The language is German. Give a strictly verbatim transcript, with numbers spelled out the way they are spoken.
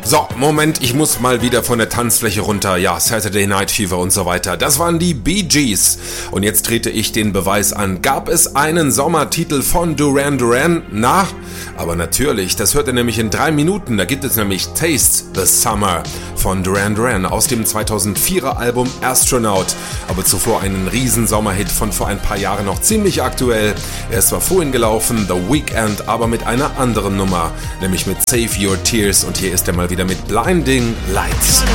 So, Moment, ich muss mal wieder von der Tanzfläche runter. Ja, Saturday Night Fever und so weiter. Das waren die Bee Gees. Und jetzt trete ich den Beweis an. Gab es einen Sommertitel von Duran Duran? Na, aber natürlich. Das hört ihr nämlich in drei Minuten. Da gibt es nämlich Taste the Summer von Duran Duran aus dem zweitausendvierer Album Astronaut. Aber zuvor einen riesen Sommerhit von vor ein paar Jahren noch ziemlich aktuell. Er ist zwar vorhin gelaufen, The Weeknd, aber mit einer anderen Nummer. Nämlich mit Save Your Tears. Und hier ist er mal wieder mit Blinding Lights.